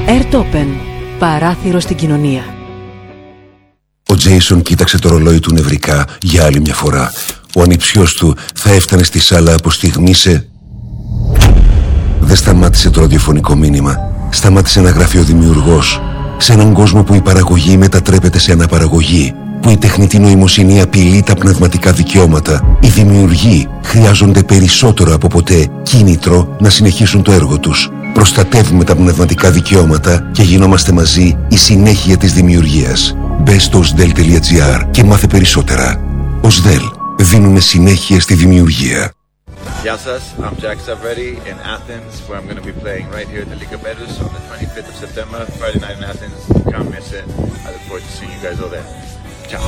Airtopen. Παράθυρο στην κοινωνία. Ο Τζέισον κοίταξε το ρολόι του νευρικά για άλλη μια φορά. Ο ανιψιός του θα έφτανε στη σάλα από στιγμή σε... Δεν σταμάτησε το ραδιοφωνικό μήνυμα. Σταμάτησε να γράφει ο δημιουργός. Σε έναν κόσμο που η παραγωγή μετατρέπεται σε αναπαραγωγή, που η τεχνητή νοημοσύνη απειλεί τα πνευματικά δικαιώματα, οι δημιουργοί χρειάζονται περισσότερο από ποτέ κίνητρο να συνεχίσουν το έργο τους. Προστατεύουμε τα πνευματικά δικαιώματα και γινόμαστε μαζί η συνέχεια της δημιουργίας. Μπες στο osdel.gr και μάθε περισσότερα. Osdel. Δίνουμε συνέχεια στη δημιουργία. Γεια σας, I'm Jack Savredi in Athens, where I'm going to be playing right here at the Liga Bedus on the 25th of September, Friday night in Athens. Can't miss it. I look forward to seeing you guys all there. Ciao.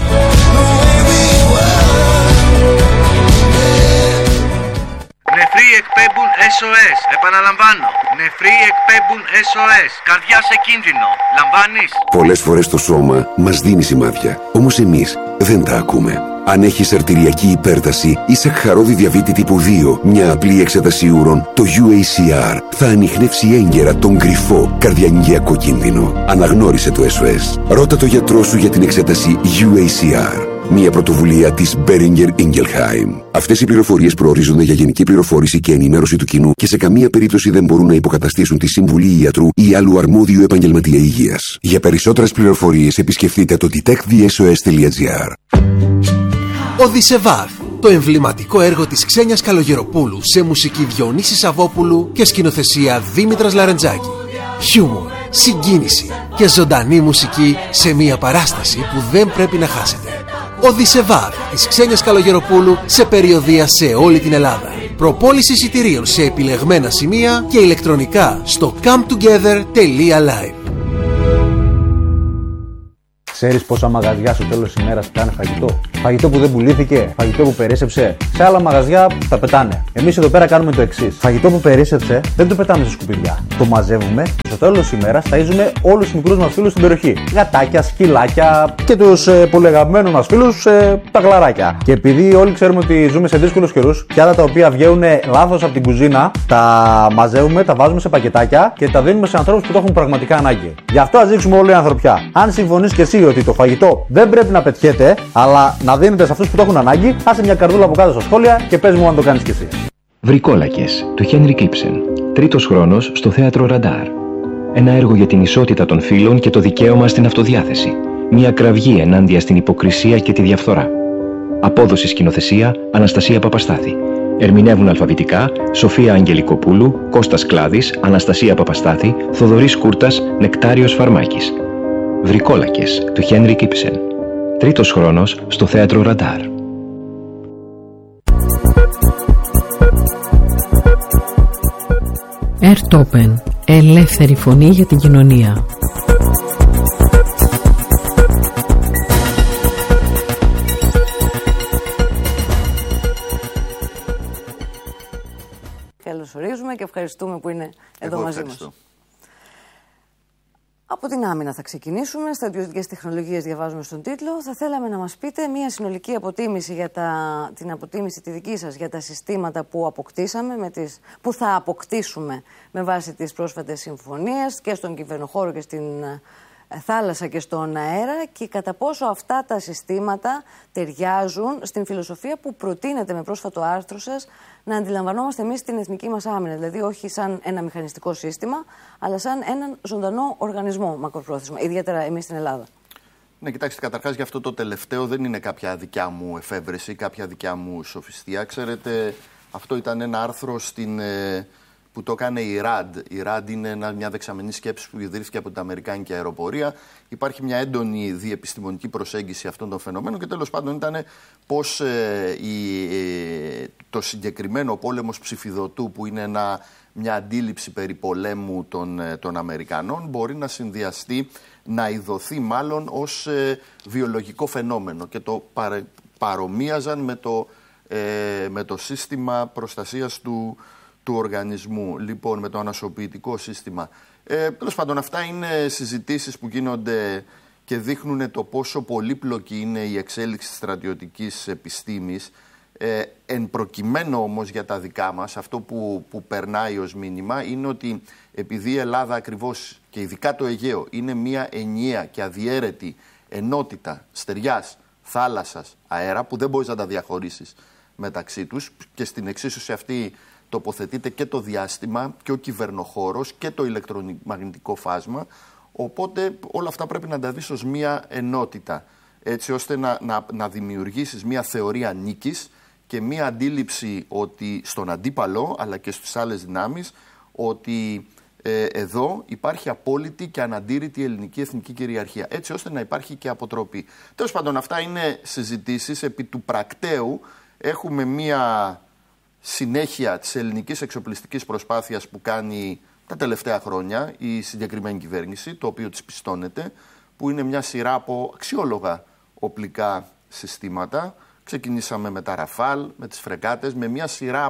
Νεφροί εκπέμπουν SOS. Επαναλαμβάνω. Νεφροί εκπέμπουν SOS. Καρδιά σε κίνδυνο. Λαμβάνεις? Πολλές φορές το σώμα μας δίνει σημάδια. Όμως εμείς δεν τα ακούμε. Αν έχεις αρτηριακή υπέρταση ή σακχαρόδι διαβήτη τύπου 2, μια απλή εξέταση ούρων, το UACR θα ανιχνεύσει έγκαιρα τον κρυφό καρδιαγγειακό κίνδυνο. Αναγνώρισε το SOS. Ρώτα το γιατρό σου για την εξέταση UACR. Μια πρωτοβουλία της Boehringer Ingelheim. Αυτές οι πληροφορίες προορίζονται για γενική πληροφόρηση και ενημέρωση του κοινού και σε καμία περίπτωση δεν μπορούν να υποκαταστήσουν τη συμβουλή ιατρού ή άλλου αρμόδιου επαγγελματία υγείας. Για περισσότερες πληροφορίες επισκεφτείτε το detectthesos.gr. Οδυσσεβάθ, το εμβληματικό έργο της Ξένιας Καλογεροπούλου σε μουσική Διονύση Σαββόπουλου και σκηνοθεσία Δήμητρας Λαρεντζάκη. Χιούμορ, συγκίνηση και ζωντανή μουσική σε μια παράσταση που δεν πρέπει να χάσετε. Οδυσσεβάθ της Ξένιας Καλογεροπούλου σε περιοδεία σε όλη την Ελλάδα. Προπόληση εισιτηρίων σε επιλεγμένα σημεία και ηλεκτρονικά στο cometogether.live. Ξέρεις πόσα μαγαζιά στο τέλος της ημέρας πετάνε φαγητό? Φαγητό που δεν πουλήθηκε, φαγητό που περίσσεψε. Σε άλλα μαγαζιά τα πετάνε. Εμείς εδώ πέρα κάνουμε το εξής. Φαγητό που περίσσεψε δεν το πετάμε σε σκουπιδιά. Το μαζεύουμε και στο τέλος της ημέρας ταΐζουμε όλους τους μικρούς μας φίλους στην περιοχή. Γατάκια, σκυλάκια και τους πολύ αγαπημένους μας φίλους τα γλαράκια. Και επειδή όλοι ξέρουμε ότι ζούμε σε δύσκολους καιρούς, πιάτα τα οποία βγαίνουν λάθος από την κουζίνα, τα μαζεύουμε, τα βάζουμε σε πακετάκια και τα δίνουμε σε ανθρώπους που το έχουν πραγματικά ανάγκη. Γι' αυτό ας δείξουμε όλη η ανθρωπιά. Αν συμφωνείς και εσύ ότι το φαγητό δεν πρέπει να πετιέται, αλλά να δίνεται σε αυτούς που το έχουν ανάγκη, άσε μια καρδούλα από κάτω στα σχόλια και πες μου αν το κάνεις κι εσύ. Βρικόλακες του Henrik Ibsen. Τρίτος χρόνος στο θέατρο Ραντάρ. Ένα έργο για την ισότητα των φύλων και το δικαίωμα στην αυτοδιάθεση. Μια κραυγή ενάντια στην υποκρισία και τη διαφθορά. Απόδοση σκηνοθεσία Αναστασία Παπαστάθη. Ερμηνεύουν αλφαβητικά Σοφία Αγγελικοπούλου, Κώστας Κλάδης, Αναστασία Παπαστάθη, Θοδωρής Κούρτας, Νεκτάριος Φαρμάκης. Βρικόλακες του Henrik Ibsen. Τρίτος χρόνος στο θέατρο Ραντάρ. Airtopen. Ελεύθερη φωνή για την κοινωνία. Καλωσορίζουμε και ευχαριστούμε που είναι εδώ μαζί μας. Από την άμυνα θα ξεκινήσουμε. Στρατιωτικές τεχνολογίες διαβάζουμε στον τίτλο. Θα θέλαμε να μας πείτε μια συνολική αποτίμηση για την αποτίμηση τη δική σας για τα συστήματα που αποκτήσαμε, που θα αποκτήσουμε με βάση τις πρόσφατες συμφωνίες και στον κυβερνοχώρο και στην θάλασσα και στον αέρα, και κατά πόσο αυτά τα συστήματα ταιριάζουν στην φιλοσοφία που προτείνεται με πρόσφατο άρθρο σας να αντιλαμβανόμαστε εμείς την εθνική μας άμυνα. Δηλαδή, όχι σαν ένα μηχανιστικό σύστημα, αλλά σαν έναν ζωντανό οργανισμό μακροπρόθεσμα, ιδιαίτερα εμείς στην Ελλάδα. Ναι, κοιτάξτε, καταρχάς για αυτό το τελευταίο δεν είναι κάποια δικιά μου εφεύρεση, κάποια δικιά μου σοφιστία. Ξέρετε, αυτό ήταν ένα άρθρο που το έκανε η RAND. Η RAND είναι μια δεξαμενή σκέψη που ιδρύθηκε από την Αμερικάνικη αεροπορία. Υπάρχει μια έντονη διεπιστημονική προσέγγιση αυτών των φαινομένων και τέλος πάντων ήταν πώς το συγκεκριμένο πόλεμος ψηφιδωτού, που είναι μια αντίληψη περί πολέμου των Αμερικανών, μπορεί να συνδυαστεί, να ειδωθεί μάλλον ως βιολογικό φαινόμενο, και το παρομοίαζαν με το σύστημα προστασίας του οργανισμού, λοιπόν, με το ανασωπητικό σύστημα. Τέλος πάντων, αυτά είναι συζητήσεις που γίνονται και δείχνουν το πόσο πολύπλοκη είναι η εξέλιξη της στρατιωτικής επιστήμης. Εν προκειμένου όμως για τα δικά μας, αυτό που περνάει ως μήνυμα είναι ότι επειδή η Ελλάδα ακριβώς και ειδικά το Αιγαίο είναι μια ενιαία και αδιέρετη ενότητα στεριάς, θάλασσας, αέρα που δεν μπορείς να τα διαχωρίσεις μεταξύ τους, και στην εξίσωση αυτή τοποθετείται και το διάστημα και ο κυβερνοχώρος και το ηλεκτρομαγνητικό φάσμα, οπότε όλα αυτά πρέπει να τα δεις ως μια ενότητα, έτσι ώστε να δημιουργήσεις μια θεωρία νίκης και μια αντίληψη ότι στον αντίπαλο αλλά και στις άλλες δυνάμεις ότι εδώ υπάρχει απόλυτη και αναντήρητη ελληνική εθνική κυριαρχία, έτσι ώστε να υπάρχει και αποτροπή. Τέλος πάντων, αυτά είναι συζητήσεις. Επί του πρακτέου έχουμε μια συνέχεια της ελληνικής εξοπλιστικής προσπάθειας που κάνει τα τελευταία χρόνια η συγκεκριμένη κυβέρνηση, το οποίο της πιστώνεται, που είναι μια σειρά από αξιόλογα οπλικά συστήματα. Ξεκινήσαμε με τα Ραφάλ, με τις φρεγάτες, με μια σειρά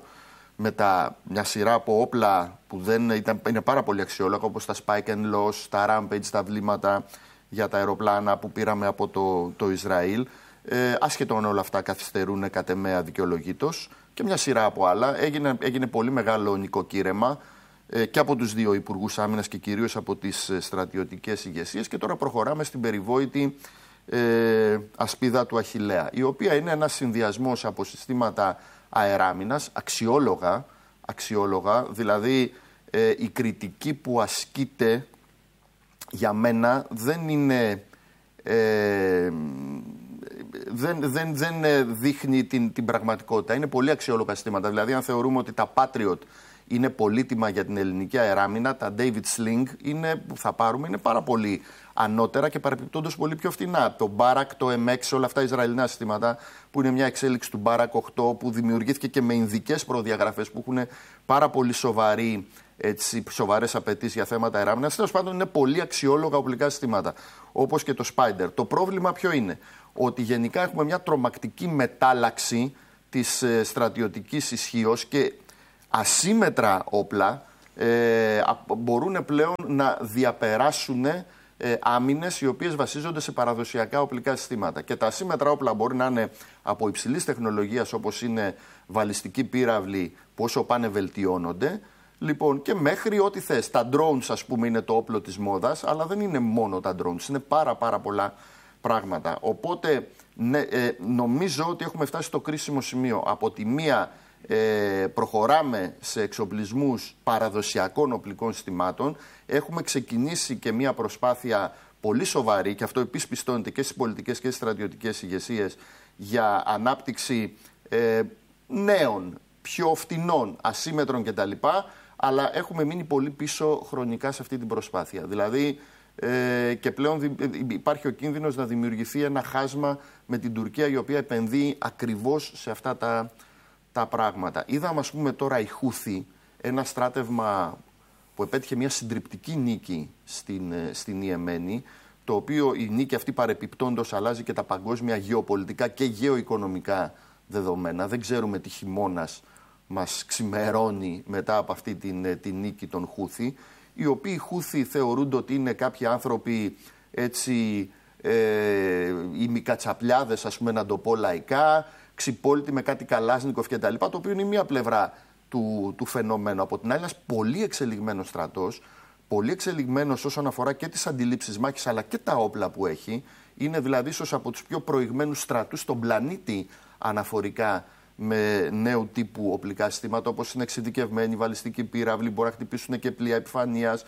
από όπλα που είναι πάρα πολύ αξιόλογα, όπως τα Spike and Loss, τα Rampage, τα βλήματα για τα αεροπλάνα που πήραμε από το Ισραήλ. Άσχετον όλα αυτά καθυστερούν κατ' εμέ αδικαιολογήτως, και μια σειρά από άλλα. Έγινε πολύ μεγάλο νοικοκύρεμα και από τους δύο υπουργούς άμυνας και κυρίως από τις στρατιωτικές ηγεσίες, και τώρα προχωράμε στην περιβόητη ασπίδα του Αχιλλέα, η οποία είναι ένας συνδυασμός από συστήματα αεράμινας αξιόλογα, δηλαδή η κριτική που ασκείται για μένα δεν είναι δεν δείχνει την πραγματικότητα. Είναι πολύ αξιόλογα συστήματα. Δηλαδή, αν θεωρούμε ότι τα Patriot είναι πολύτιμα για την ελληνική αεράμινα, τα David Sling που θα πάρουμε είναι πάρα πολύ ανώτερα και παρεπιπτόντως πολύ πιο φτηνά. Το Barak, το MX, όλα αυτά Ισραηλινά συστήματα που είναι μια εξέλιξη του Barak 8 που δημιουργήθηκε και με ινδικές προδιαγραφές που έχουν πάρα πολύ σοβαρές απαιτήσεις για θέματα αεράμινας. Τέλος πάντων, είναι πολύ αξιόλογα οπλικά συστήματα, όπως και το Spider. Το πρόβλημα ποιο είναι? Ότι γενικά έχουμε μια τρομακτική μετάλλαξη της στρατιωτικής ισχύως και ασύμετρα όπλα μπορούν πλέον να διαπεράσουν άμυνες οι οποίες βασίζονται σε παραδοσιακά οπλικά συστήματα. Και τα ασύμετρα όπλα μπορεί να είναι από υψηλής τεχνολογίας, όπως είναι βαλιστικοί πύραυλοι, που όσο πάνε βελτιώνονται, λοιπόν, και μέχρι ό,τι θες. Τα drones, ας πούμε, είναι το όπλο της μόδας, αλλά δεν είναι μόνο τα drones, είναι πάρα πολλά πράγματα. Οπότε νομίζω ότι έχουμε φτάσει στο κρίσιμο σημείο. Από τη μία προχωράμε σε εξοπλισμούς παραδοσιακών οπλικών συστημάτων. Έχουμε ξεκινήσει και μια προσπάθεια πολύ σοβαρή, και αυτό επίσης πιστώνεται και στις πολιτικές και στις στρατιωτικές ηγεσίες, για ανάπτυξη νέων, πιο φτηνών, ασύμετρων κτλ. Αλλά έχουμε μείνει πολύ πίσω χρονικά σε αυτή την προσπάθεια. Δηλαδή, και πλέον υπάρχει ο κίνδυνος να δημιουργηθεί ένα χάσμα με την Τουρκία, η οποία επενδύει ακριβώς σε αυτά τα πράγματα. Είδαμε, ας πούμε, τώρα η Χούθη, ένα στράτευμα που επέτυχε μια συντριπτική νίκη στην Ιεμένη, το οποίο η νίκη αυτή παρεπιπτόντως αλλάζει και τα παγκόσμια γεωπολιτικά και γεωοικονομικά δεδομένα. Δεν ξέρουμε τι χειμώνας μας ξημερώνει μετά από αυτή την νίκη των Χούθη, οι οποίοι Χούθη θεωρούνται ότι είναι κάποιοι άνθρωποι έτσι ημικατσαπλιάδες, ας πούμε, να το πω λαϊκά, ξυπόλυτοι με κάτι Καλάσνικοφ κτλ. Το οποίο είναι η μία πλευρά του φαινομένου. Από την άλλη, ένας πολύ εξελιγμένος στρατός, πολύ εξελιγμένος όσον αφορά και τις αντιλήψεις μάχης αλλά και τα όπλα που έχει. Είναι δηλαδή ίσως από τους πιο προηγμένους στρατούς στον πλανήτη αναφορικά με νέου τύπου οπλικά συστήματα, όπως είναι εξειδικευμένοι βαλιστικοί πύραυλοι, μπορεί να χτυπήσουν και πλοία επιφανείας,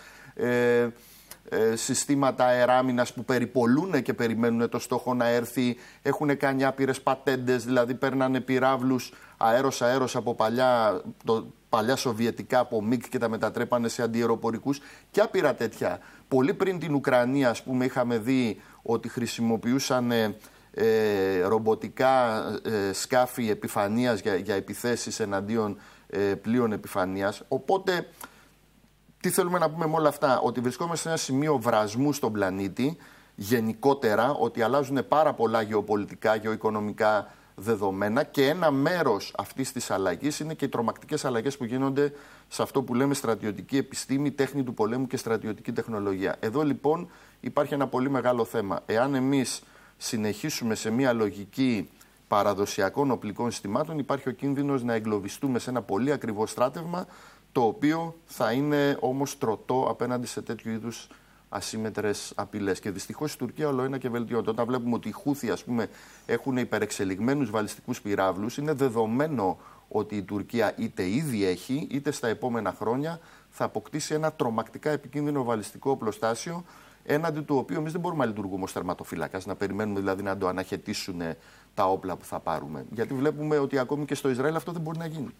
συστήματα αεράμινας που περιπολούν και περιμένουν το στόχο να έρθει. Έχουν κάνει άπειρες πατέντες, δηλαδή παίρνανε πυράβλους αέρος από παλιά σοβιετικά, από ΜΙΚ, και τα μετατρέπανε σε αντιεροπορικούς και άπειρα τέτοια. Πολύ πριν την Ουκρανία, ας πούμε, είχαμε δει ότι χρησιμοποιούσαν ρομποτικά σκάφη επιφανείας για επιθέσεις εναντίον πλοίων επιφανείας. Οπότε, τι θέλουμε να πούμε με όλα αυτά? Ότι βρισκόμαστε σε ένα σημείο βρασμού στον πλανήτη γενικότερα, ότι αλλάζουν πάρα πολλά γεωπολιτικά, γεωοικονομικά δεδομένα, και ένα μέρος αυτής της αλλαγής είναι και οι τρομακτικές αλλαγές που γίνονται σε αυτό που λέμε στρατιωτική επιστήμη, τέχνη του πολέμου και στρατιωτική τεχνολογία. Εδώ λοιπόν υπάρχει ένα πολύ μεγάλο θέμα. Εάν εμείς συνεχίσουμε σε μια λογική παραδοσιακών οπλικών συστημάτων, υπάρχει ο κίνδυνος να εγκλωβιστούμε σε ένα πολύ ακριβό στράτευμα, το οποίο θα είναι όμως τροτό απέναντι σε τέτοιου είδους ασύμμετρες απειλές. Και δυστυχώς η Τουρκία όλο ένα και βελτιώνεται. Όταν βλέπουμε ότι οι Χούθοι, ας πούμε, έχουν υπερεξελιγμένους βαλιστικούς πυράβλους, είναι δεδομένο ότι η Τουρκία είτε ήδη έχει, είτε στα επόμενα χρόνια θα αποκτήσει ένα τρομακτικά επικίνδυνο βαλιστικό οπλοστάσιο, έναντι του οποίου εμείς δεν μπορούμε να λειτουργούμε ως τερματοφύλακας, να περιμένουμε δηλαδή να το αναχαιτήσουν τα όπλα που θα πάρουμε. Γιατί βλέπουμε ότι ακόμη και στο Ισραήλ αυτό δεν μπορεί να γίνει.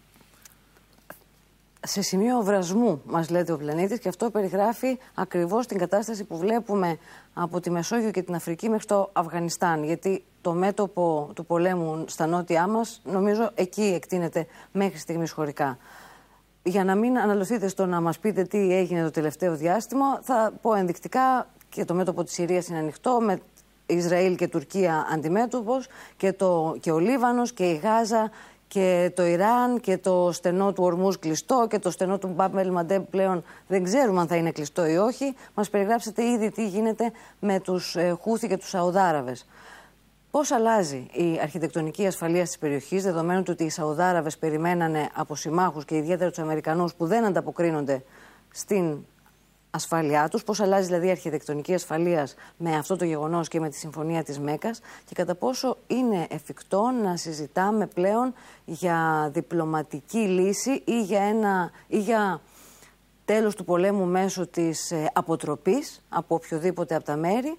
Σε σημείο βρασμού, μας λέτε ο πλανήτης, και αυτό περιγράφει ακριβώς την κατάσταση που βλέπουμε από τη Μεσόγειο και την Αφρική μέχρι το Αφγανιστάν. Γιατί το μέτωπο του πολέμου στα νότια μας, νομίζω εκεί εκτείνεται μέχρι στιγμής χωρικά. Για να μην αναλωθείτε στο να μας πείτε τι έγινε το τελευταίο διάστημα, θα πω ενδεικτικά και το μέτωπο της Συρίας είναι ανοιχτό, με Ισραήλ και Τουρκία αντιμέτωπος, και ο Λίβανος και η Γάζα και το Ιράν και το στενό του Ορμούζ κλειστό και το στενό του Μπάμπ-ελ Μαντέμ πλέον δεν ξέρουμε αν θα είναι κλειστό ή όχι. Μας περιγράψετε ήδη τι γίνεται με τους Χούθι και τους Σαουδάραβες. Πώς αλλάζει η αρχιτεκτονική ασφαλείας της περιοχής, δεδομένου ότι οι Σαουδάραβες περιμένανε από συμμάχους και ιδιαίτερα τους Αμερικανούς που δεν ανταποκρίνονται στην ασφάλειά τους, πώς αλλάζει δηλαδή η αρχιτεκτονική ασφαλείας με αυτό το γεγονός και με τη συμφωνία της Μέκας, και κατά πόσο είναι εφικτό να συζητάμε πλέον για διπλωματική λύση ή για τέλος του πολέμου μέσω της αποτροπής από οποιοδήποτε από τα μέρη,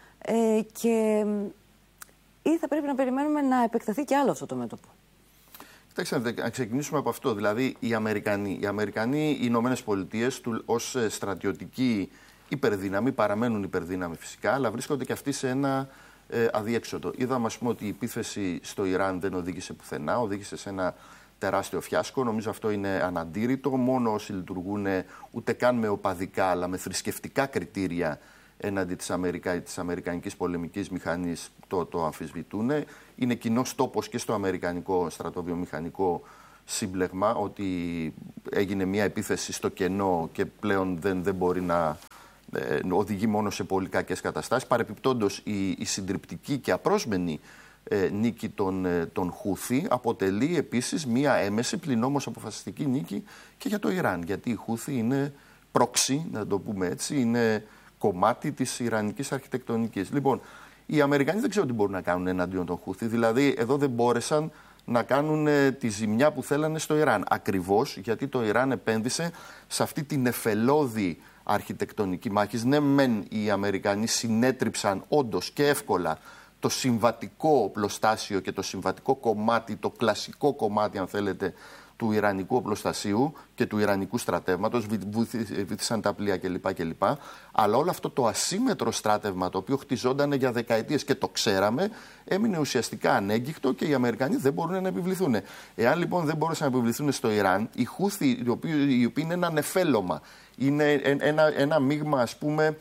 ή θα πρέπει να περιμένουμε να επεκταθεί και άλλο αυτό το μέτωπο. Κοιτάξτε, να ξεκινήσουμε από αυτό. Δηλαδή, οι Αμερικανοί, οι Ηνωμένες Πολιτείες, ως στρατιωτική υπερδύναμη, παραμένουν υπερδύναμη φυσικά, αλλά βρίσκονται και αυτοί σε ένα αδιέξοδο. Είδαμε, ας πούμε, ότι η επίθεση στο Ιράν δεν οδήγησε πουθενά, οδήγησε σε ένα τεράστιο φιάσκο. Νομίζω αυτό είναι αναντήρητο. Μόνο όσοι λειτουργούν ούτε καν με οπαδικά, αλλά με θρησκευτικά κριτήρια έναντι της αμερικανικής πολεμικής μηχανής το αμφισβητούν. Είναι κοινός τόπος και στο αμερικανικό στρατοβιομηχανικό σύμπλεγμα ότι έγινε μια επίθεση στο κενό και πλέον δεν μπορεί να οδηγεί μόνο σε πολύ κακές καταστάσεις. Παρεπιπτόντως η συντριπτική και απρόσμενη νίκη των Χούθι αποτελεί επίσης μια έμεση πλην όμως αποφασιστική νίκη και για το Ιράν, γιατί οι Χούθι είναι πρόξι, να το πούμε έτσι, είναι κομμάτι της ιρανικής αρχιτεκτονικής. Λοιπόν, οι Αμερικανοί δεν ξέρω τι μπορούν να κάνουν εναντίον των Χούθι. Δηλαδή, εδώ δεν μπόρεσαν να κάνουν τη ζημιά που θέλανε στο Ιράν. Ακριβώς γιατί το Ιράν επένδυσε σε αυτή την εφελώδη αρχιτεκτονική μάχης. Ναι, μεν οι Αμερικανοί συνέτριψαν όντως και εύκολα το συμβατικό οπλοστάσιο και το συμβατικό κομμάτι, το κλασικό κομμάτι, αν θέλετε, του Ιρανικού οπλοστασίου και του Ιρανικού στρατεύματος, βήθησαν τα πλοία κλπ. Αλλά όλο αυτό το ασύμμετρο στράτευμα, το οποίο χτιζόταν για δεκαετίες και το ξέραμε, έμεινε ουσιαστικά ανέγκυχτο και οι Αμερικανοί δεν μπορούν να επιβληθούν. Εάν λοιπόν δεν μπορούσαν να επιβληθούν στο Ιράν, οι Χούθι, οι οποίοι είναι ένα νεφέλωμα, είναι ένα μείγμα, ας πούμε,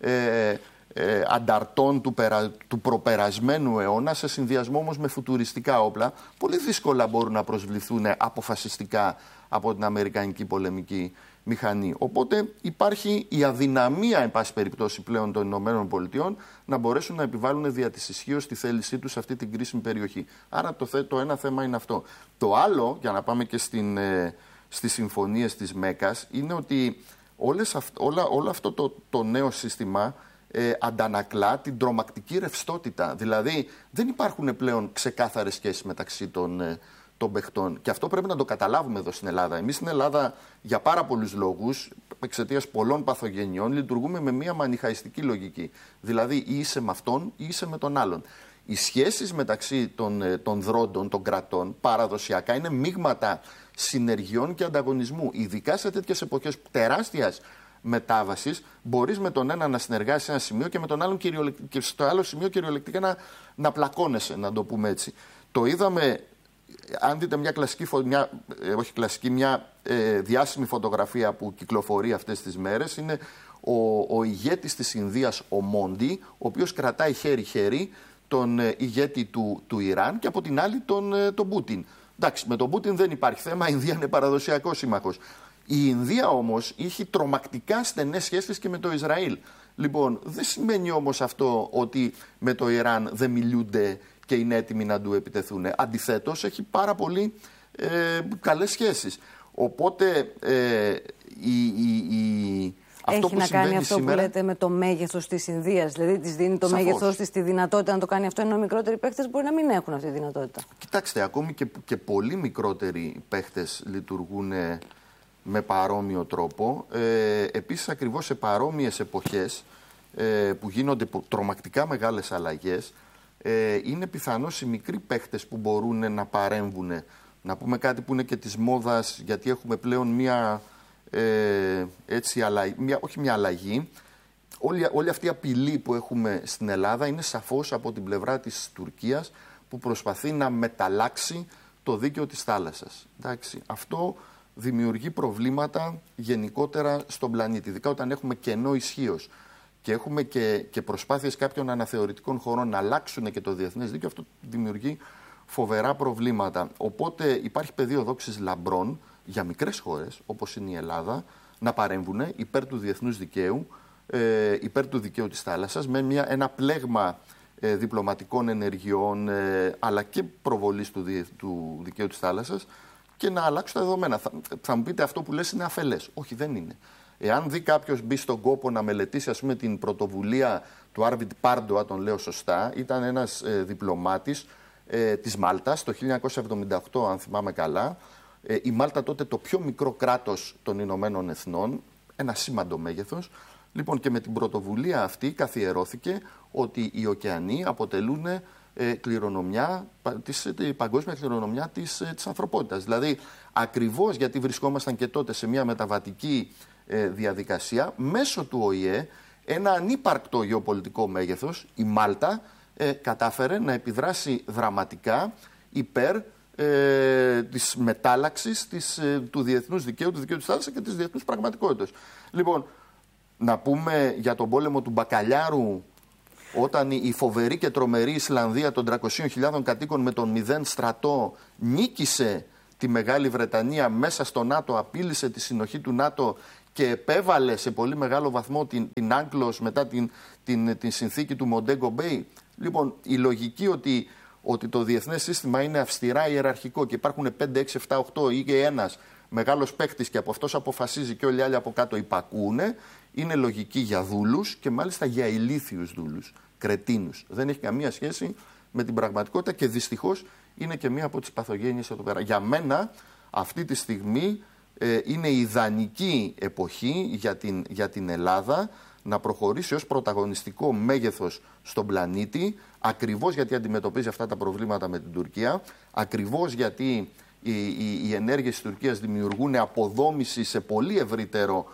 ανταρτών του προπερασμένου αιώνα, σε συνδυασμό όμως με φουτουριστικά όπλα, πολύ δύσκολα μπορούν να προσβληθούν αποφασιστικά από την αμερικανική πολεμική μηχανή. Οπότε υπάρχει η αδυναμία, εν πάση περιπτώσει, πλέον των Ηνωμένων Πολιτειών να μπορέσουν να επιβάλλουν δια της ισχύως τη θέλησή τους σε αυτή την κρίσιμη περιοχή. Άρα το ένα θέμα είναι αυτό. Το άλλο, για να πάμε και στις συμφωνίες της Μέκας, είναι ότι όλο αυτό το νέο σύστημα αντανακλά την τρομακτική ρευστότητα. Δηλαδή δεν υπάρχουν πλέον ξεκάθαρες σχέσεις μεταξύ των παιχτών. Και αυτό πρέπει να το καταλάβουμε εδώ στην Ελλάδα. Εμείς στην Ελλάδα, για πάρα πολλούς λόγους, εξαιτίας πολλών παθογενειών, λειτουργούμε με μια μανιχαϊστική λογική. Δηλαδή ή είσαι με αυτόν ή είσαι με τον άλλον. Οι σχέσεις μεταξύ των δρόντων, των κρατών, παραδοσιακά είναι μείγματα συνεργειών και ανταγωνισμού. Ειδικά σε τέτοιες εποχές τεράστιας μετάβασης, μπορείς με τον ένα να συνεργάσεις σε ένα σημείο και με τον άλλον και στο άλλο σημείο κυριολεκτικά να πλακώνεσαι, να το πούμε έτσι. Το είδαμε, αν δείτε μια διάσημη φωτογραφία που κυκλοφορεί αυτές τις μέρες, είναι ο ηγέτης της Ινδίας, ο Μόντι, ο οποίος κρατάει χέρι-χέρι τον ηγέτη του Ιράν και από την άλλη τον Πούτιν. Εντάξει, με τον Πούτιν δεν υπάρχει θέμα, η Ινδία είναι παραδοσιακός σύμμαχος. Η Ινδία όμως είχε τρομακτικά στενές σχέσεις και με το Ισραήλ. Λοιπόν, δεν σημαίνει όμως αυτό ότι με το Ιράν δεν μιλούνται και είναι έτοιμοι να του επιτεθούν. Αντιθέτως, έχει πάρα πολύ καλές σχέσεις. Οπότε αυτό έχει που να κάνει αυτό σήμερα... που λέτε με το μέγεθος της Ινδίας. Δηλαδή της δίνει το μέγεθος της τη δυνατότητα να το κάνει αυτό, ενώ μικρότεροι παίχτες μπορεί να μην έχουν αυτή τη δυνατότητα. Κοιτάξτε, ακόμη και πολύ μικρότεροι παίχτες λειτουργούν με παρόμοιο τρόπο. Επίσης, ακριβώς σε παρόμοιες εποχές που γίνονται τρομακτικά μεγάλες αλλαγές, είναι πιθανώς οι μικροί παίχτες που μπορούν να παρέμβουν. Να πούμε κάτι που είναι και της μόδας, γιατί έχουμε πλέον όχι μια αλλαγή. Όλη αυτή η απειλή που έχουμε στην Ελλάδα είναι σαφώς από την πλευρά της Τουρκίας, που προσπαθεί να μεταλλάξει το δίκαιο της θάλασσας. Εντάξει, αυτό δημιουργεί προβλήματα γενικότερα στον πλανήτη, ειδικά όταν έχουμε κενό ισχύος και έχουμε και προσπάθειες κάποιων αναθεωρητικών χωρών να αλλάξουν και το διεθνές δίκαιο. Αυτό δημιουργεί φοβερά προβλήματα. Οπότε υπάρχει πεδίο δόξης λαμπρών για μικρές χώρες, όπως είναι η Ελλάδα, να παρέμβουν υπέρ του διεθνούς δικαίου, υπέρ του δικαίου της θάλασσας, με ένα πλέγμα διπλωματικών ενεργειών, αλλά και προβολής του δικαίου της θάλασσας, και να αλλάξουν τα δεδομένα. Θα μου πείτε, αυτό που λες είναι αφελές. Όχι, δεν είναι. Εάν δει κάποιος, μπει στον κόπο να μελετήσει, ας πούμε, την πρωτοβουλία του Άρβιντ Πάρντοα, τον λέω σωστά, ήταν ένας διπλωμάτης της Μάλτας το 1978, αν θυμάμαι καλά. Η Μάλτα τότε το πιο μικρό κράτος των Ηνωμένων Εθνών, ένα σήμαντο μέγεθος. Λοιπόν, και με την πρωτοβουλία αυτή καθιερώθηκε ότι οι ωκεανοί αποτελούν παγκόσμια κληρονομιά της ανθρωπότητας. Δηλαδή, ακριβώς γιατί βρισκόμασταν και τότε σε μια μεταβατική διαδικασία, μέσω του ΟΗΕ, ένα ανύπαρκτο γεωπολιτικό μέγεθος, η Μάλτα, κατάφερε να επιδράσει δραματικά υπέρ της μετάλλαξης του διεθνούς δικαίου, του δικαίου της θάλασσας και της διεθνούς πραγματικότητας. Λοιπόν, να πούμε για τον πόλεμο του Μπακαλιάρου, όταν η φοβερή και τρομερή Ισλανδία των 300.000 κατοίκων με τον 0 στρατό νίκησε τη Μεγάλη Βρετανία μέσα στο ΝΑΤΟ, απείλησε τη συνοχή του ΝΑΤΟ και επέβαλε σε πολύ μεγάλο βαθμό την Άγγλος μετά την συνθήκη του Μοντέγκο Μπέι. Λοιπόν, η λογική ότι το διεθνές σύστημα είναι αυστηρά ιεραρχικό και υπάρχουν 5, 6, 7, 8 ή και ένας μεγάλος παίκτης και από αυτός αποφασίζει και όλοι οι άλλοι από κάτω υπακούνε, είναι λογική για δούλους και μάλιστα για ηλίθιους δούλους, κρετίνους. Δεν έχει καμία σχέση με την πραγματικότητα και δυστυχώς είναι και μία από τις παθογένειες εδώ πέρα. Για μένα αυτή τη στιγμή είναι ιδανική εποχή για την Ελλάδα να προχωρήσει ως πρωταγωνιστικό μέγεθος στον πλανήτη, ακριβώς γιατί αντιμετωπίζει αυτά τα προβλήματα με την Τουρκία, ακριβώς γιατί οι ενέργειες της Τουρκίας δημιουργούν αποδόμηση σε πολύ ευρύτερο,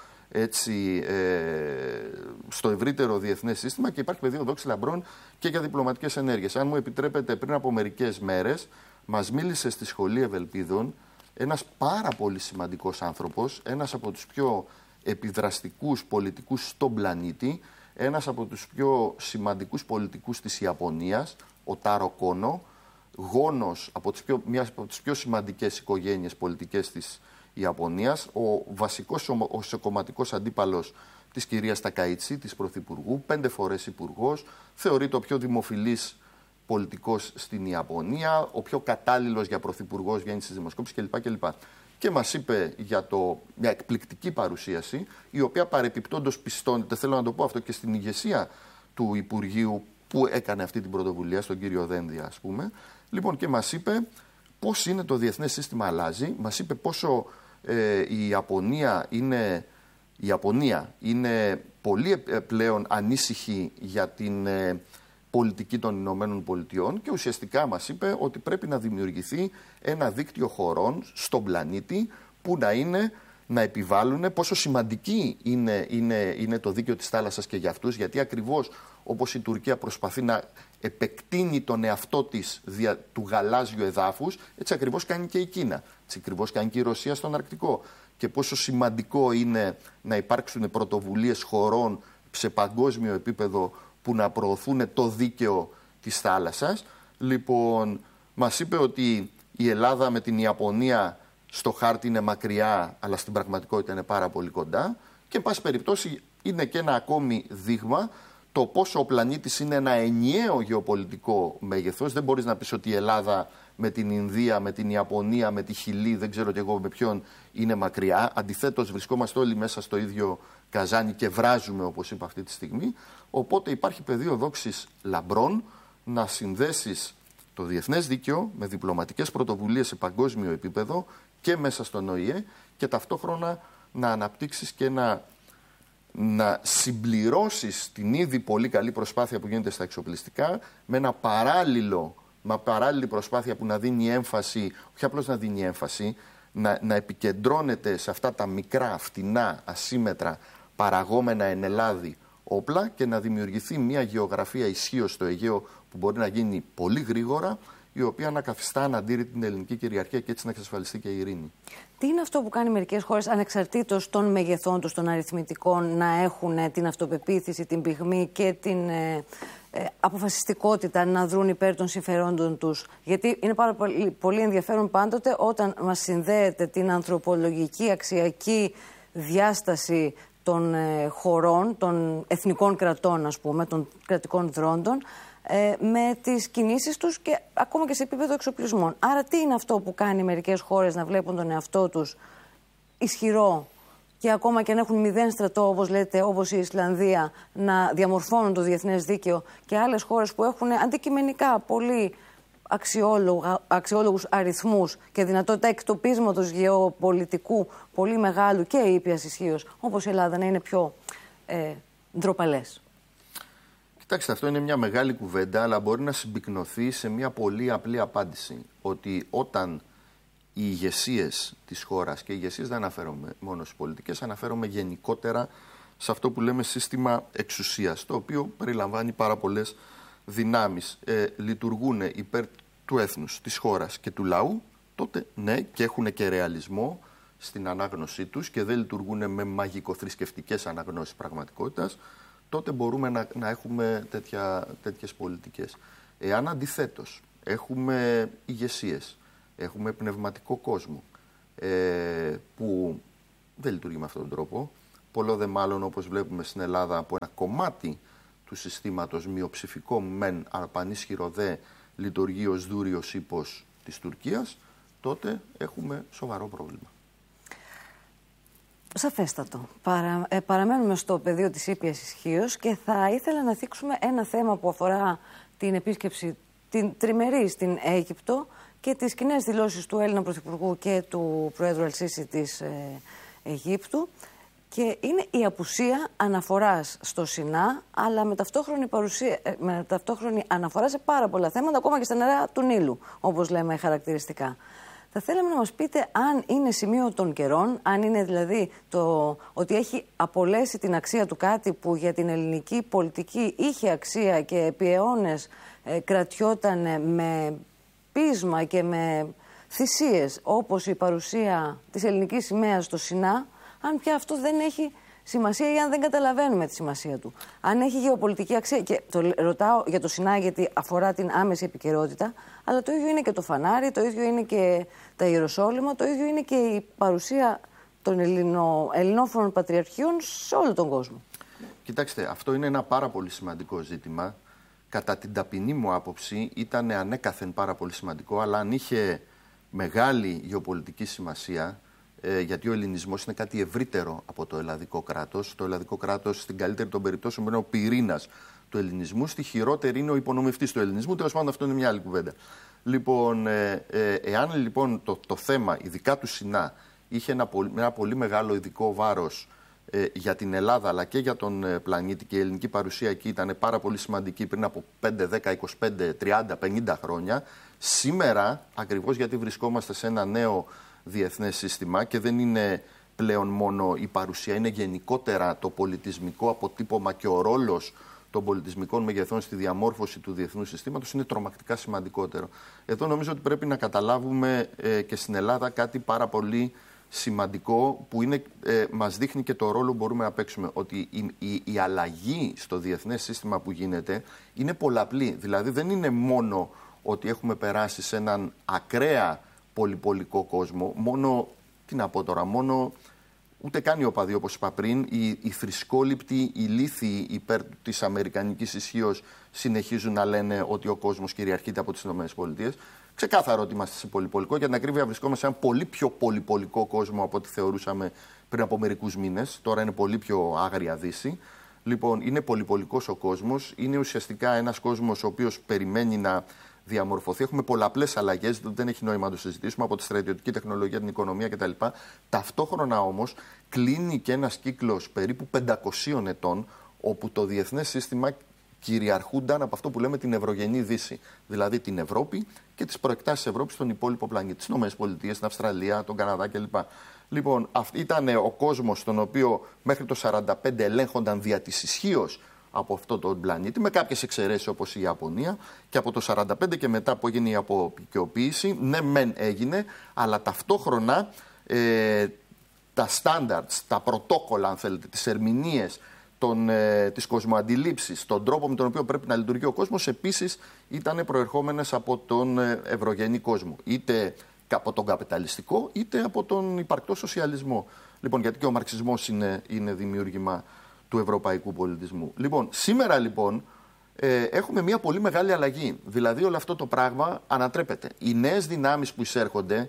στο ευρύτερο διεθνές σύστημα και υπάρχει πεδίο δόξης λαμπρών και για διπλωματικές ενέργειες. Αν μου επιτρέπετε, πριν από μερικές μέρες μας μίλησε στη Σχολή Ευελπίδων ένας πάρα πολύ σημαντικός άνθρωπος, ένας από τους πιο επιδραστικούς πολιτικούς στον πλανήτη, ένας από τους πιο σημαντικούς πολιτικούς της Ιαπωνίας, ο Τάρο Κόνο, γόνος από μια από τις πιο σημαντικές οικογένειες πολιτικές της Ιαπωνίας, ο βασικός κομματικός αντίπαλος της κυρίας Τακαΐτσι, της Πρωθυπουργού, 5 φορές υπουργός, θεωρείται ο πιο δημοφιλής πολιτικός στην Ιαπωνία, ο πιο κατάλληλος για πρωθυπουργός, βγαίνει στις δημοσκόπησεις κλπ. Και μας είπε για μια εκπληκτική παρουσίαση, η οποία παρεπιπτόντως πιστώνεται, θέλω να το πω αυτό, και στην ηγεσία του Υπουργείου που έκανε αυτή την πρωτοβουλία, στον κύριο Δένδια, ας πούμε. Λοιπόν, και μας είπε πώς είναι το διεθνές σύστημα αλλάζει, μας είπε πόσο η Ιαπωνία είναι πολύ πλέον ανήσυχη για την πολιτική των Ηνωμένων Πολιτειών και ουσιαστικά μας είπε ότι πρέπει να δημιουργηθεί ένα δίκτυο χωρών στον πλανήτη που να επιβάλλουν πόσο σημαντική είναι το δίκαιο της θάλασσας και για αυτούς, γιατί ακριβώς όπως η Τουρκία προσπαθεί να επεκτείνει τον εαυτό της δια του γαλάζιου εδάφους, έτσι ακριβώς κάνει και η Κίνα, έτσι ακριβώς κάνει και η Ρωσία στον Αρκτικό. Και πόσο σημαντικό είναι να υπάρξουν πρωτοβουλίες χωρών σε παγκόσμιο επίπεδο που να προωθούν το δίκαιο της θάλασσας. Λοιπόν, μας είπε ότι η Ελλάδα με την Ιαπωνία στο χάρτη είναι μακριά, αλλά στην πραγματικότητα είναι πάρα πολύ κοντά και, εν πάση περιπτώσει, είναι και ένα ακόμη δείγμα το πόσο ο πλανήτης είναι ένα ενιαίο γεωπολιτικό μέγεθος. Δεν μπορείς να πεις ότι η Ελλάδα με την Ινδία, με την Ιαπωνία, με τη Χιλή, δεν ξέρω κι εγώ με ποιον, είναι μακριά. Αντιθέτως, βρισκόμαστε όλοι μέσα στο ίδιο καζάνι και βράζουμε, όπως είπα αυτή τη στιγμή. Οπότε υπάρχει πεδίο δόξης λαμπρών να συνδέσεις το διεθνές δίκαιο με διπλωματικές πρωτοβουλίες σε παγκόσμιο επίπεδο και μέσα στον ΟΗΕ και ταυτόχρονα να αναπτύξεις και να συμπληρώσεις την ήδη πολύ καλή προσπάθεια που γίνεται στα εξοπλιστικά με ένα παράλληλη προσπάθεια που να δίνει έμφαση, όχι απλώς να δίνει έμφαση, να επικεντρώνεται σε αυτά τα μικρά, φτηνά, ασύμετρα, παραγόμενα εν Ελλάδη όπλα και να δημιουργηθεί μια γεωγραφία ισχύως στο Αιγαίο που μπορεί να γίνει πολύ γρήγορα, η οποία να καθιστά αναντήρητη την ελληνική κυριαρχία και έτσι να εξασφαλιστεί και η ειρήνη. Τι είναι αυτό που κάνει μερικές χώρες, ανεξαρτήτως των μεγεθών τους, των αριθμητικών, να έχουν την αυτοπεποίθηση, την πυγμή και την αποφασιστικότητα να δρουν υπέρ των συμφερόντων τους? Γιατί είναι πάρα πολύ ενδιαφέρον πάντοτε όταν μας συνδέεται την ανθρωπολογική, αξιακή διάσταση των χωρών, των εθνικών κρατών, ας πούμε, των κρατικών δρόντων, με τις κινήσεις τους και ακόμα και σε επίπεδο εξοπλισμών. Άρα τι είναι αυτό που κάνει μερικές χώρες να βλέπουν τον εαυτό τους ισχυρό και ακόμα και αν έχουν 0 στρατό, όπως λέτε, όπως η Ισλανδία, να διαμορφώνουν το διεθνές δίκαιο, και άλλες χώρες που έχουν αντικειμενικά πολύ αξιόλογους αριθμούς και δυνατότητα εκτοπίσματος γεωπολιτικού πολύ μεγάλου και ήπιας ισχύως, όπως η Ελλάδα, να είναι πιο ντροπαλές? Κοιτάξτε, αυτό είναι μια μεγάλη κουβέντα, αλλά μπορεί να συμπυκνωθεί σε μια πολύ απλή απάντηση. Ότι όταν οι ηγεσίες της χώρας, και οι ηγεσίες δεν αναφέρομαι μόνο στις πολιτικές, αναφέρομαι γενικότερα σε αυτό που λέμε σύστημα εξουσίας, το οποίο περιλαμβάνει πάρα πολλές δυνάμεις, λειτουργούν υπέρ του έθνους, της χώρας και του λαού, τότε ναι, και έχουν και ρεαλισμό στην ανάγνωσή τους και δεν λειτουργούν με μαγικοθρησκευτικές αναγνώσεις πραγματικότητας, τότε μπορούμε να έχουμε τέτοιες πολιτικές. Εάν αντιθέτως έχουμε ηγεσίες, έχουμε πνευματικό κόσμο που δεν λειτουργεί με αυτόν τον τρόπο, πολλό δε μάλλον όπως βλέπουμε στην Ελλάδα από ένα κομμάτι του συστήματος μειοψηφικό μεν, αλλά πανίσχυρο δε λειτουργεί ως δούριος ύπος της Τουρκίας, τότε έχουμε σοβαρό πρόβλημα. Σαφέστατο. Παραμένουμε στο πεδίο της ήπιας ισχύως και θα ήθελα να θίξουμε ένα θέμα που αφορά την επίσκεψη την τριμερή στην Αίγυπτο και τις κοινές δηλώσεις του Έλληνα Πρωθυπουργού και του Προέδρου Αλσίση της Αιγύπτου, και είναι η απουσία αναφοράς στο Σινά, αλλά με ταυτόχρονη αναφορά σε πάρα πολλά θέματα, ακόμα και στα νερά του Νείλου, όπως λέμε χαρακτηριστικά. Θα θέλαμε να μας πείτε αν είναι σημείο των καιρών, αν είναι δηλαδή το ότι έχει απολέσει την αξία του κάτι που για την ελληνική πολιτική είχε αξία και επί αιώνες κρατιόταν με πείσμα και με θυσίες, όπως η παρουσία της ελληνικής σημαίας στο Σινά, αν πια αυτό δεν έχει σημασία ή αν δεν καταλαβαίνουμε τη σημασία του. Αν έχει γεωπολιτική αξία, και το ρωτάω για το Σινά γιατί αφορά την άμεση επικαιρότητα, αλλά το ίδιο είναι και το φανάρι, το ίδιο είναι και τα Ιεροσόλυμα, το ίδιο είναι και η παρουσία των ελληνόφωνων πατριαρχείων σε όλο τον κόσμο. Κοιτάξτε, αυτό είναι ένα πάρα πολύ σημαντικό ζήτημα. Κατά την ταπεινή μου άποψη ήταν ανέκαθεν πάρα πολύ σημαντικό, αλλά αν είχε μεγάλη γεωπολιτική σημασία, γιατί ο ελληνισμός είναι κάτι ευρύτερο από το ελλαδικό κράτος. Το ελλαδικό κράτος, στην καλύτερη των περιπτώσεων, είναι ο πυρήνας του ελληνισμού, στη χειρότερη είναι ο υπονομευτής του ελληνισμού. Τέλος πάντων, αυτό είναι μια άλλη κουβέντα. Λοιπόν, εάν λοιπόν το θέμα, ειδικά του Σινά, είχε ένα πολύ μεγάλο ειδικό βάρος για την Ελλάδα αλλά και για τον πλανήτη, και η ελληνική παρουσία εκεί ήταν πάρα πολύ σημαντική πριν από 5, 10, 25, 30, 50 χρόνια, σήμερα, ακριβώς γιατί βρισκόμαστε σε ένα νέο διεθνές σύστημα και δεν είναι πλέον μόνο η παρουσία, είναι γενικότερα το πολιτισμικό αποτύπωμα και ο ρόλος των πολιτισμικών μεγεθών στη διαμόρφωση του διεθνούς συστήματος είναι τρομακτικά σημαντικότερο. Εδώ νομίζω ότι πρέπει να καταλάβουμε και στην Ελλάδα κάτι πάρα πολύ σημαντικό που μας δείχνει και το ρόλο που μπορούμε να παίξουμε. Ότι η αλλαγή στο διεθνές σύστημα που γίνεται είναι πολλαπλή. Δηλαδή δεν είναι μόνο ότι έχουμε περάσει σε έναν ακραία πολυπολικό κόσμο, μόνο ούτε καν οι οπαδοί, όπως είπα πριν, οι θρησκόληπτοι, οι λύθοι υπέρ της αμερικανικής ισχύως συνεχίζουν να λένε ότι ο κόσμος κυριαρχείται από τις ΗΠΑ. Ξεκάθαρο ότι είμαστε σε πολυπολικό. Για την ακρίβεια, βρισκόμαστε σε ένα πολύ πιο πολυπολικό κόσμο από ό,τι θεωρούσαμε πριν από μερικούς μήνες. Τώρα είναι πολύ πιο άγρια δύση. Λοιπόν, είναι πολυπολικός ο κόσμος. Είναι ουσιαστικά ένας κόσμος ο οποίος περιμένει να διαμορφωθεί. Έχουμε πολλαπλές αλλαγές, δεν έχει νόημα να το συζητήσουμε, από τη στρατιωτική τεχνολογία, την οικονομία κτλ. Ταυτόχρονα όμως κλείνει και ένας κύκλος περίπου 500 ετών, όπου το διεθνές σύστημα κυριαρχούνταν από αυτό που λέμε την Ευρωγενή Δύση. Δηλαδή την Ευρώπη και τις προεκτάσεις Ευρώπης στον υπόλοιπο πλανήτη. Τις ΗΠΑ, την Αυστραλία, τον Καναδά κλπ. Λοιπόν, ήταν ο κόσμος στον οποίο μέχρι το 1945 ελέγχονταν δια της ισχύως από αυτό τον πλανήτη, με κάποιες εξαιρέσεις όπως η Ιαπωνία, και από το 1945 και μετά που έγινε η αποικιοποίηση, ναι μεν έγινε, αλλά ταυτόχρονα τα standards, τα πρωτόκολλα αν θέλετε, τις ερμηνείες, της κοσμοαντιλήψης, τον τρόπο με τον οποίο πρέπει να λειτουργεί ο κόσμος, επίσης ήταν προερχόμενες από τον ευρωγενή κόσμο. Είτε από τον καπιταλιστικό, είτε από τον υπαρκτό σοσιαλισμό. Λοιπόν, γιατί και ο μαρξισμός είναι δημιούργημα του ευρωπαϊκού πολιτισμού. Λοιπόν, σήμερα λοιπόν έχουμε μια πολύ μεγάλη αλλαγή. Δηλαδή όλο αυτό το πράγμα ανατρέπεται. Οι νέες δυνάμεις που εισέρχονται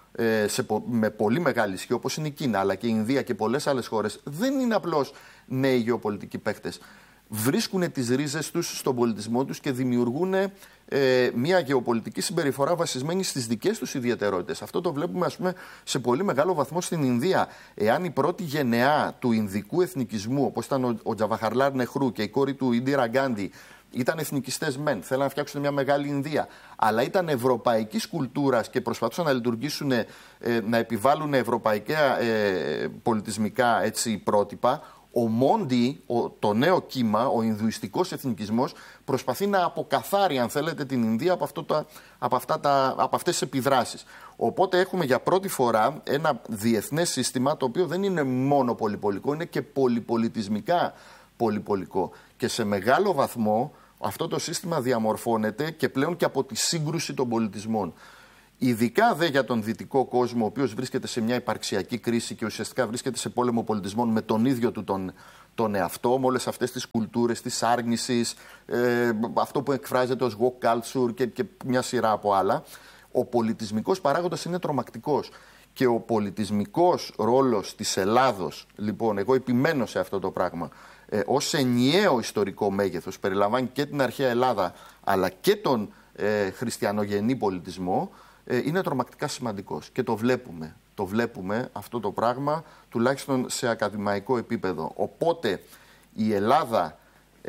με πολύ μεγάλη ισχύ, όπως είναι η Κίνα, αλλά και η Ινδία και πολλές άλλες χώρες, δεν είναι απλώς νέοι γεωπολιτικοί παίκτες. Βρίσκουν τις ρίζες τους στον πολιτισμό τους και δημιουργούν μια γεωπολιτική συμπεριφορά βασισμένη στις δικές τους ιδιαιτερότητες. Αυτό το βλέπουμε, ας πούμε, σε πολύ μεγάλο βαθμό στην Ινδία. Εάν η πρώτη γενεά του Ινδικού εθνικισμού, όπως ήταν ο Τζαβαχαρλάλ Νεχρού και η κόρη του Ιντίρα Γκάντι, ήταν εθνικιστές μεν, θέλαν να φτιάξουν μια μεγάλη Ινδία, αλλά ήταν ευρωπαϊκής κουλτούρας και προσπαθούσαν να λειτουργήσουν, να επιβάλλουν ευρωπαϊκά πολιτισμικά πρότυπα. Ο Μόντι, το νέο κύμα, ο Ινδουιστικός εθνικισμός, προσπαθεί να αποκαθάρει, αν θέλετε, την Ινδία από αυτές τις επιδράσεις. Οπότε έχουμε για πρώτη φορά ένα διεθνές σύστημα, το οποίο δεν είναι μόνο πολυπολικό, είναι και πολυπολιτισμικά πολυπολικό. Και σε μεγάλο βαθμό αυτό το σύστημα διαμορφώνεται και πλέον και από τη σύγκρουση των πολιτισμών. Ειδικά δε για τον δυτικό κόσμο, ο οποίος βρίσκεται σε μια υπαρξιακή κρίση και ουσιαστικά βρίσκεται σε πόλεμο πολιτισμών με τον ίδιο του τον εαυτό, με όλες αυτές τις κουλτούρες της άρνησης, αυτό που εκφράζεται ως woke culture και μια σειρά από άλλα. Ο πολιτισμικός παράγοντας είναι τρομακτικός. Και ο πολιτισμικός ρόλος της Ελλάδος, λοιπόν, εγώ επιμένω σε αυτό το πράγμα, ως ενιαίο ιστορικό μέγεθος, περιλαμβάνει και την αρχαία Ελλάδα, αλλά και τον χριστιανογενή πολιτισμό, είναι τρομακτικά σημαντικός. Και το βλέπουμε αυτό το πράγμα, τουλάχιστον σε ακαδημαϊκό επίπεδο. Οπότε η Ελλάδα,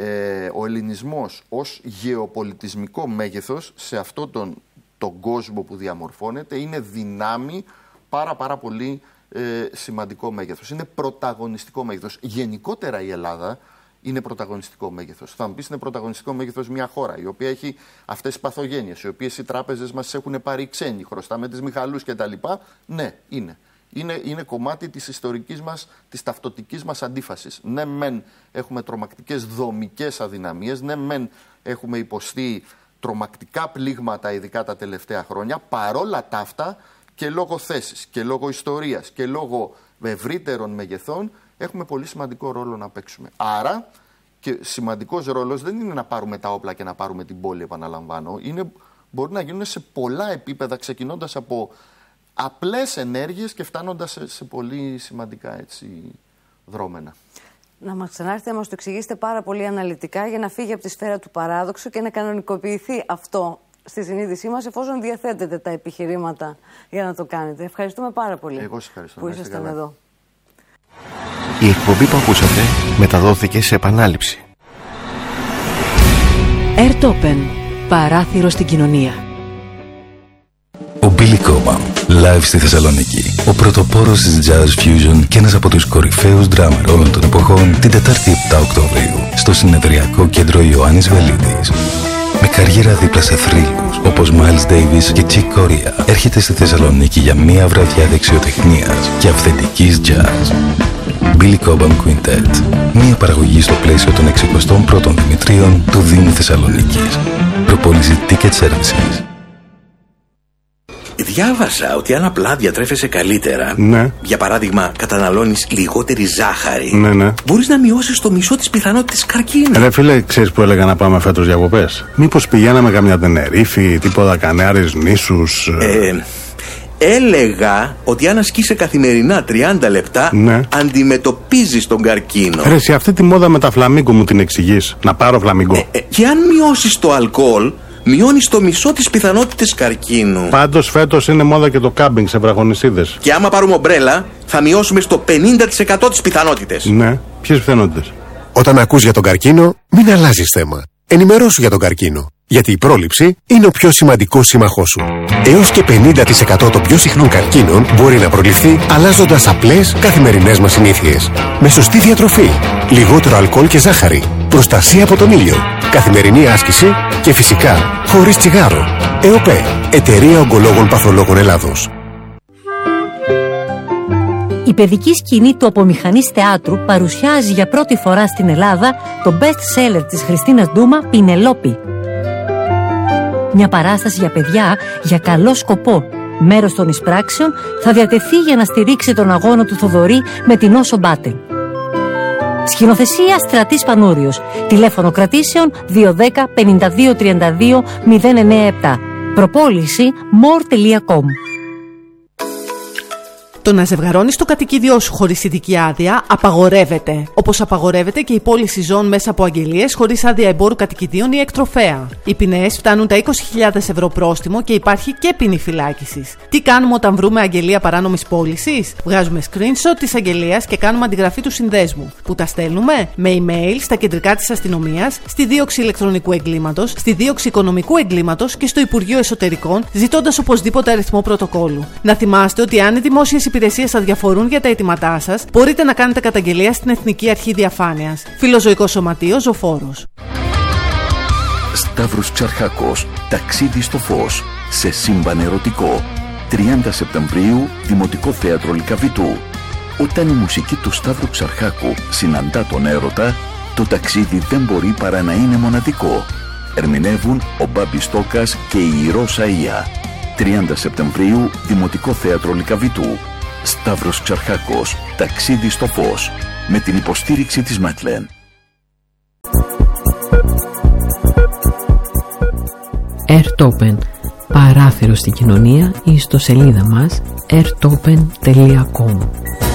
ο ελληνισμός ως γεωπολιτισμικό μέγεθος σε αυτόν τον κόσμο που διαμορφώνεται, είναι δυνάμει πάρα πολύ σημαντικό μέγεθος. Είναι πρωταγωνιστικό μέγεθος. Γενικότερα η Ελλάδα είναι πρωταγωνιστικό μέγεθος. Θα μου πεις, είναι πρωταγωνιστικό μέγεθος μια χώρα η οποία έχει αυτές τις παθογένειες, οι οποίες οι τράπεζες μας έχουν πάρει ξένοι, χρωστάμε τις Μιχαλούς κτλ. Ναι, είναι. Είναι κομμάτι της ιστορικής μας, της ταυτοτικής μας αντίφασης. Ναι, μεν έχουμε τρομακτικές δομικές αδυναμίες, ναι, μεν έχουμε υποστεί τρομακτικά πλήγματα, ειδικά τα τελευταία χρόνια. Παρόλα τα αυτά, και λόγω θέσης και λόγω ιστορίας και λόγω ευρύτερων μεγεθών, έχουμε πολύ σημαντικό ρόλο να παίξουμε. Άρα, και σημαντικός ρόλος δεν είναι να πάρουμε τα όπλα και να πάρουμε την πόλη, επαναλαμβάνω. Μπορεί να γίνουν σε πολλά επίπεδα, ξεκινώντας από απλές ενέργειες και φτάνοντας σε πολύ σημαντικά δρόμενα. Να μας ξανάρθετε να μας το εξηγήσετε πάρα πολύ αναλυτικά, για να φύγει από τη σφαίρα του παράδοξου και να κανονικοποιηθεί αυτό στη συνείδησή μας, εφόσον διαθέτετε τα επιχειρήματα για να το κάνετε. Ευχαριστούμε πάρα πολύ. Εγώ σας ευχαριστώ που ήσασταν εδώ. Η εκπομπή που ακούσατε μεταδόθηκε σε επανάληψη. Earth Open. Παράθυρο στην κοινωνία. Ο Billy Cobham, live στη Θεσσαλονίκη. Ο πρωτοπόρος της Jazz Fusion και ένας από τους κορυφαίους drummer όλων των εποχών, την Τετάρτη 7 Οκτωβρίου, στο συνεδριακό κέντρο Ιωάννης Βελίδης. Με καριέρα δίπλα σε θρύλους όπως Miles Davis και Chick Corea, έρχεται στη Θεσσαλονίκη για μία βραδιά δεξιοτεχνίας και αυθεντικής jazz. Billy Cobham Quintet. Μία παραγωγή στο πλαίσιο των 61ων Δημητρίων του Δήμου Θεσσαλονίκης. Προπόληση Ticket Services. Διάβασα ότι αν απλά διατρέφεσαι καλύτερα, Ναι. για παράδειγμα καταναλώνεις λιγότερη ζάχαρη, Ναι. μπορείς να μειώσεις το μισό της πιθανότητας καρκίνου. Ρε φίλε, ξέρεις που έλεγα να πάμε φέτος διακοπές? Μήπως πηγαίναμε καμιά Τενερίφη, τίποτα, Κανάρες νήσους? Έλεγα ότι αν ασκείσαι καθημερινά 30 λεπτά, Ναι. αντιμετωπίζεις τον καρκίνο. Ρε, σε αυτή τη μόδα με τα φλαμίγκο μου την εξηγείς? Να πάρω φλαμίγκο? Και αν μειώσεις το αλκοόλ, μειώνεις το μισό της πιθανότητας καρκίνου. Πάντως φέτος είναι μόδα και το κάμπινγκ σε βραχονισίδες. Και άμα πάρουμε ομπρέλα, θα μειώσουμε στο 50% τις πιθανότητες. Ναι, ποιες πιθανότητες? Όταν ακούς για τον καρκίνο, μην αλλάζεις θέμα. Ενημερώσου για τον καρκίνο. Γιατί η πρόληψη είναι ο πιο σημαντικός σύμμαχός σου. Έως και 50% των πιο συχνών καρκίνων μπορεί να προληφθεί αλλάζοντας απλές καθημερινές μας συνήθειες. Με σωστή διατροφή, λιγότερο αλκοόλ και ζάχαρη, προστασία από τον ήλιο, καθημερινή άσκηση και φυσικά χωρίς τσιγάρο. ΕΟΠΕ, Εταιρεία Ογκολόγων Παθολόγων Ελλάδος. Η παιδική σκηνή του Απομηχανής Θεάτρου παρουσιάζει για πρώτη φορά στην Ελλάδα το best seller της Χριστίνας Ντούμα, Πινελόπη. Μια παράσταση για παιδιά για καλό σκοπό. Μέρος των εισπράξεων θα διατεθεί για να στηρίξει τον αγώνα του Θοδωρή με την Όσο Μπάτελ. Σκηνοθεσία Στρατής Πανούριος. Τηλέφωνο κρατήσεων 210 52 32 097. Προπόληση more.com. Το να ζευγαρώνεις το κατοικίδιό σου χωρίς ειδική άδεια απαγορεύεται. Όπως απαγορεύεται και η πώληση ζώων μέσα από αγγελίες χωρίς άδεια εμπόρου κατοικιδίων ή εκτροφέα. Οι ποινές φτάνουν τα 20.000 ευρώ πρόστιμο και υπάρχει και ποινή φυλάκισης. Τι κάνουμε όταν βρούμε αγγελία παράνομης πώλησης? Βγάζουμε screenshot της αγγελίας και κάνουμε αντιγραφή του συνδέσμου. Που τα στέλνουμε με email στα κεντρικά της αστυνομίας, στη δίωξη ηλεκτρονικού εγκλήματος, στη δίωξη οικονομικού εγκλήματος και στο Υπουργείο Εσωτερικών, ζητώντας οπωσδήποτε αριθμό πρωτοκόλλου. Να θυμάστε ότι αν οι δημόσιες υπηρεσίες σας διαφορούν για τα αιτήματά σας, μπορείτε να κάνετε καταγγελία στην Εθνική Αρχή Διαφάνειας. Φιλοζωικό Σωματείο Ζωφόρος. Σταύρος Ξαρχάκος, ταξίδι στο φως, σε σύμπαν ερωτικό. 30 Σεπτεμβρίου, Δημοτικό Θέατρο Λυκαβητού. Όταν η μουσική του Σταύρου Ξαρχάκου συναντά τον έρωτα, το ταξίδι δεν μπορεί παρά να είναι μοναδικό. Ερμηνεύουν ο Μπάμπης Στόκας και η Ρώσα Ία. 30 Σεπτεμβρίου, Δημοτικό Θέατρο Λυκαβητού. Σταύρος Ξαρχάκος, ταξίδι στο φως, με την υποστήριξη της Ματλέν. Airtopen, παράθυρο στην κοινωνία, ή στο σελίδα μας airtopen.com.